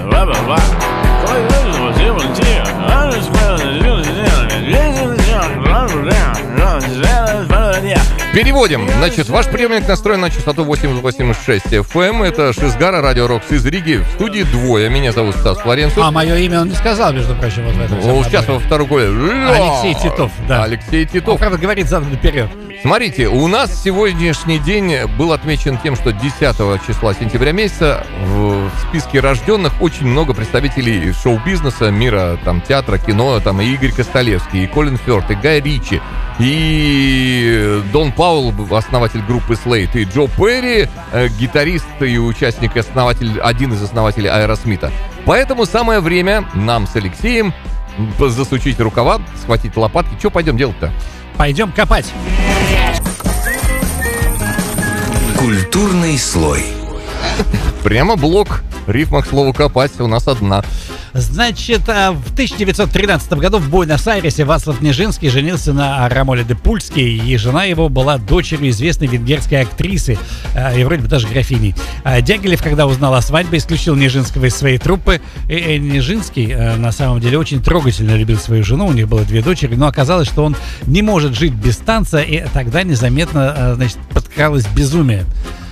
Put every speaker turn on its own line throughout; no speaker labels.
Переводим. Значит, ваш приемник настроен на частоту 88,6 FM. Это Шизгара, Радио Рокс из Риги. В студии двое. Меня зовут Стас Флоренцев.
А мое имя он не сказал, между прочим, вот в этом.
Сейчас во второй голе.
Алексей Титов, да.
Алексей Титов.
Он, правда, говорит задом наперед.
Смотрите, у нас сегодняшний день был отмечен тем, что 10 числа сентября месяца в списке рожденных очень много представителей шоу-бизнеса, мира, там, театра, кино, там, и Игорь Костолевский, и Колин Фёрд, и Гай Ричи, и Дон Паул, основатель группы Slade, и Джо Перри, гитарист и участник, один из основателей Аэросмита. Поэтому самое время нам с Алексеем засучить рукава, схватить лопатки. Что пойдем делать-то?
Пойдем копать.
Культурный слой.
Прямо блок. Рифма к слову «копать» у нас одна.
Значит, в 1913 году в Буэнос-Айресе Вацлав Нижинский женился на Рамоле де Пульской, и жена его была дочерью известной венгерской актрисы, и вроде бы даже графиней. Дягилев, когда узнал о свадьбе, исключил Нижинского из своей труппы. И Нижинский, на самом деле, очень трогательно любил свою жену, у них было 2 дочери, но оказалось, что он не может жить без танца, и тогда незаметно, значит, подкралось безумие.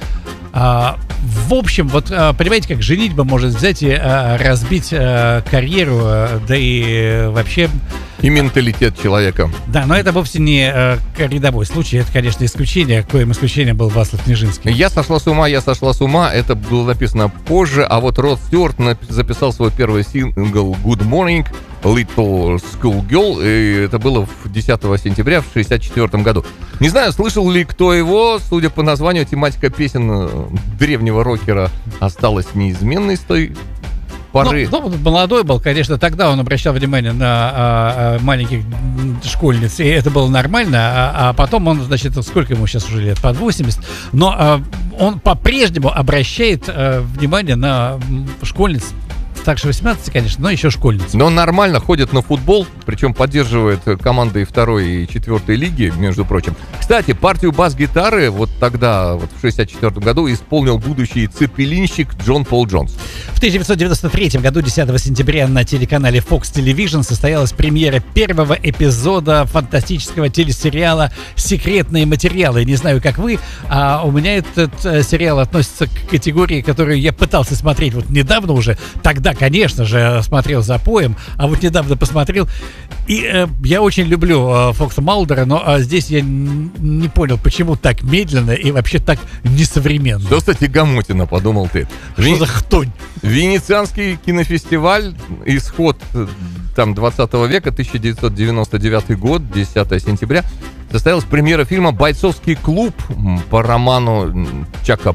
В общем, вот понимаете, как женитьба может взять и разбить карьеру, да и вообще...
И менталитет человека.
Да, но это вовсе не рядовой случай, это, конечно, исключение, коим исключением был Вацлав Нижинский.
«Я сошла с ума», это было написано позже, а вот Род Стюарт записал свой первый сингл «Good Morning, Little School Girl», и это было 10 сентября в 1964 году. Не знаю, слышал ли кто его, судя по названию, тематика песен древнего рокера осталась неизменной с той поры.
Ну, молодой был, конечно, тогда он обращал внимание на маленьких школьниц, и это было нормально, а потом он, значит, сколько ему сейчас уже лет, под 80, но он по-прежнему обращает внимание на школьниц, старше 18, конечно, но еще школьницы.
Но он нормально ходит на футбол, причем поддерживает команды 2-й и 4-й лиги, между прочим. Кстати, партию бас-гитары вот тогда, вот в 1964 году, исполнил будущий цепелинщик Джон Пол Джонс.
В 1993 году, 10 сентября, на телеканале Fox Television состоялась премьера первого эпизода фантастического телесериала «Секретные материалы». Не знаю, как вы, а у меня этот сериал относится к категории, которую я пытался смотреть вот недавно уже. Тогда, конечно же, смотрел запоем, а вот недавно посмотрел. И я очень люблю Фокса Малдера, но здесь я не понял, почему так медленно и вообще так несовременно.
Что, кстати, гамутина, подумал ты.
Что за хтонь?
Венецианский кинофестиваль, исход там 20 века, 1999 год, 10 сентября, состоялась премьера фильма «Бойцовский клуб» по роману Чака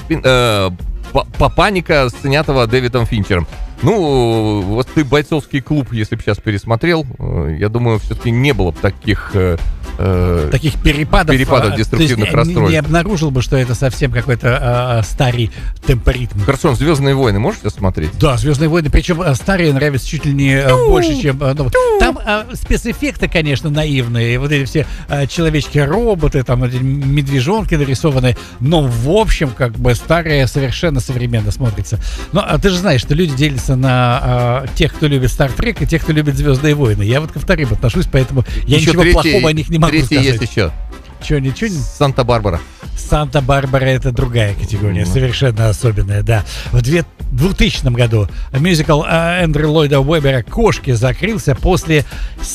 Папаника, снятого Дэвидом Финчером. Ну, вот ты «Бойцовский клуб», если бы сейчас пересмотрел, я думаю, все-таки не было бы таких перепадов деструктивных расстройств.
Не обнаружил бы, что это совсем какой-то старый темпоритм.
Хорошо, «Звездные войны» можете смотреть? Да,
«Звездные войны», причем старые нравятся чуть ли не больше, чем... Там спецэффекты, конечно, наивные, вот эти все человечки-роботы, там эти медвежонки нарисованные, но в общем, как бы старые совершенно современно смотрится. Но ты же знаешь, что люди делятся на тех, кто любит Star Trek, и тех, кто любит «Звездные войны». Я вот ко вторым отношусь, поэтому я ничего плохого о них не могу сказать.
Есть еще.
Че, ничего?
Санта-Барбара.
Санта-Барбара — это другая категория, совершенно особенная, да. В 2000 году мюзикл Эндрю Ллойда Уэббера «Кошки» закрылся после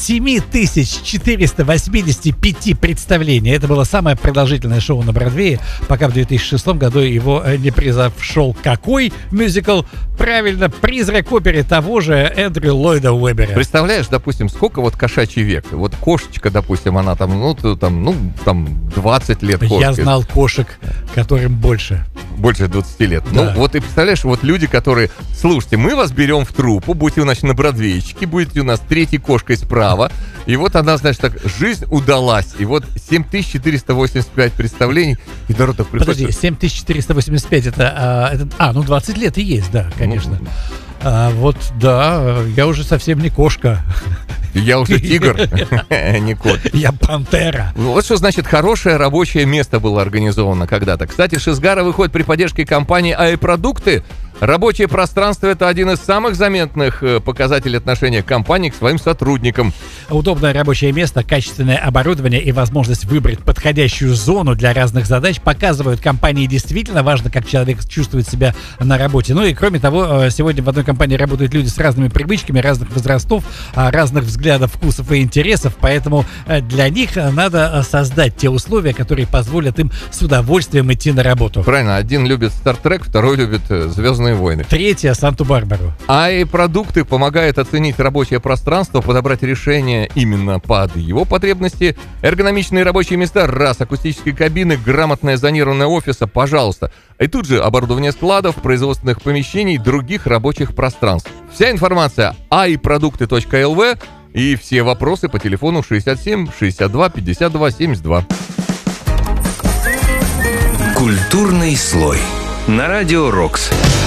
7485 представлений. Это было самое продолжительное шоу на Бродвее, пока в 2006 году его не превзошел какой мюзикл? Правильно, «Призрак оперы» того же Эндрю Ллойда Уэббера.
Представляешь, допустим, сколько вот «Кошачий век». Вот кошечка, допустим, она там 20 лет кошки.
Я знал кошек, которым больше
20 лет. Да. Ну, вот и представляешь, вот люди, которые... Слушайте, мы вас берем в труппу, будете, значит, на бродвейчике, будете у нас третьей кошкой справа, и вот она, значит, так, жизнь удалась, и вот 7485 представлений, и народ так приходит...
Подожди, 7485 это 20 лет и есть, да, конечно. Вот, да, я уже совсем не кошка.
Я уже тигр, не кот.
Я пантера.
Вот что значит хорошее рабочее место было организовано когда-то. Кстати, Шизгара выходит при поддержке компании «Аэпродукты». Рабочее пространство – это один из самых заметных показателей отношения компании к своим сотрудникам.
Удобное рабочее место, качественное оборудование и возможность выбрать подходящую зону для разных задач показывают, компании действительно важно, как человек чувствует себя на работе. Ну и кроме того, сегодня в одной компании работают люди с разными привычками, разных возрастов, разных взглядов, вкусов и интересов, поэтому для них надо создать те условия, которые позволят им с удовольствием идти на работу.
Правильно, один любит Стартрек, второй любит Звездные войны.
Третье — Санту-Барбару.
АИ-продукты помогают оценить рабочее пространство, подобрать решение именно под его потребности. Эргономичные рабочие места, раз, акустические кабины, грамотное зонирование офиса, пожалуйста. И тут же оборудование складов, производственных помещений, других рабочих пространств. Вся информация aiproducты.lv и все вопросы по телефону 67 62 52 72.
Культурный слой на Радио Рокс.